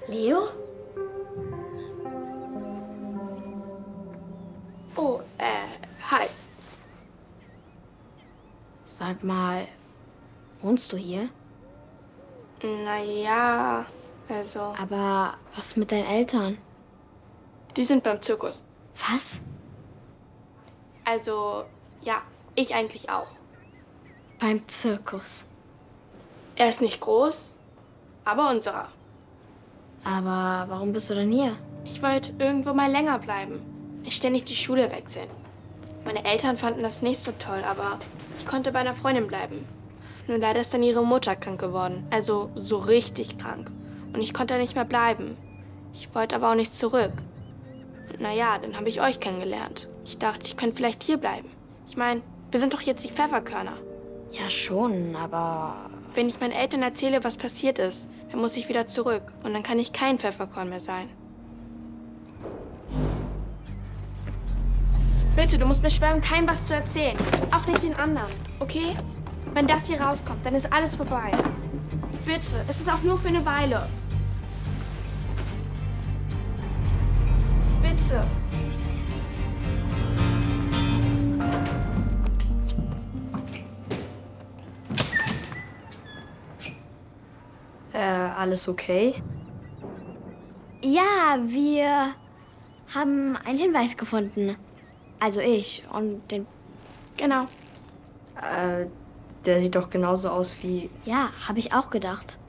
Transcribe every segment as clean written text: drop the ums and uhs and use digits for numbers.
Leo? Oh, hi. Sag mal, wohnst du hier? Naja, also... Aber was mit deinen Eltern? Die sind beim Zirkus. Was? Also, ja, ich eigentlich auch. Beim Zirkus. Er ist nicht groß, aber unserer. Aber warum bist du denn hier? Ich wollte irgendwo mal länger bleiben. Ich ständig die Schule wechseln. Meine Eltern fanden das nicht so toll, aber ich konnte bei einer Freundin bleiben. Nur leider ist dann ihre Mutter krank geworden. Also so richtig krank. Und ich konnte nicht mehr bleiben. Ich wollte aber auch nicht zurück. Und naja, dann habe ich euch kennengelernt. Ich dachte, ich könnte vielleicht hier bleiben. Ich meine, wir sind doch jetzt die Pfefferkörner. Ja schon, aber... Wenn ich meinen Eltern erzähle, was passiert ist, dann muss ich wieder zurück. Und dann kann ich kein Pfefferkorn mehr sein. Bitte, du musst mir schwören, keinem was zu erzählen. Auch nicht den anderen, okay? Wenn das hier rauskommt, dann ist alles vorbei. Bitte, es ist auch nur für eine Weile. Bitte. Alles okay? Ja, wir haben einen Hinweis gefunden. Also ich und den... Genau. Der sieht doch genauso aus wie... Ja, habe ich auch gedacht.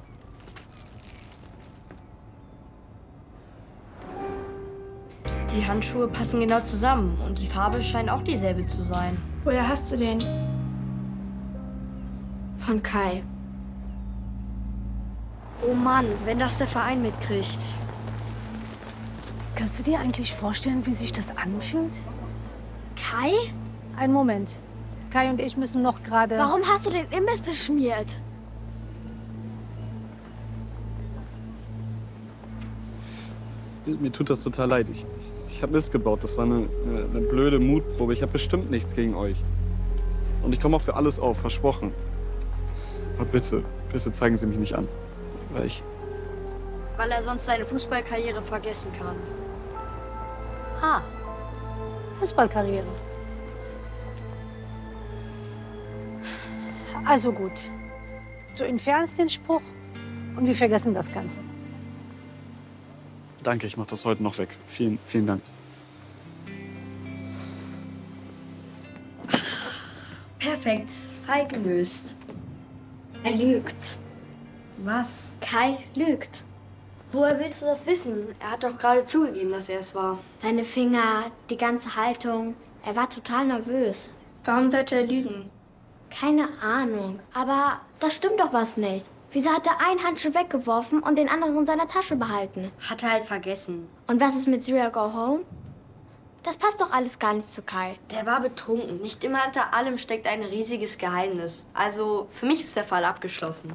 Die Handschuhe passen genau zusammen und die Farbe scheint auch dieselbe zu sein. Woher hast du den? Von Kai. Oh Mann, wenn das der Verein mitkriegt. Kannst du dir eigentlich vorstellen, wie sich das anfühlt? Kai? Einen Moment. Kai und ich müssen noch gerade... Warum hast du den Imbiss beschmiert? Mir tut das total leid. Ich habe Mist gebaut. Das war eine blöde Mutprobe. Ich habe bestimmt nichts gegen euch. Und ich komme auch für alles auf, versprochen. Aber bitte, bitte zeigen Sie mich nicht an. Weil er sonst seine Fußballkarriere vergessen kann. Ah, Fußballkarriere. Also gut. Du entfernst den Spruch und wir vergessen das Ganze. Danke, ich mache das heute noch weg. Vielen, vielen Dank. Perfekt, Fall gelöst. Er lügt. Was? Kai lügt. Woher willst du das wissen? Er hat doch gerade zugegeben, dass er es war. Seine Finger, die ganze Haltung. Er war total nervös. Warum sollte er lügen? Keine Ahnung. Aber da stimmt doch was nicht. Wieso hat er einen Handschuh weggeworfen und den anderen in seiner Tasche behalten? Hat er halt vergessen. Und was ist mit Syria Go Home? Das passt doch alles gar nicht zu Kai. Der war betrunken. Nicht immer hinter allem steckt ein riesiges Geheimnis. Also, für mich ist der Fall abgeschlossen.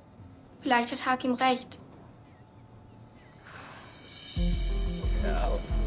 Vielleicht hat Hakim recht. Ja.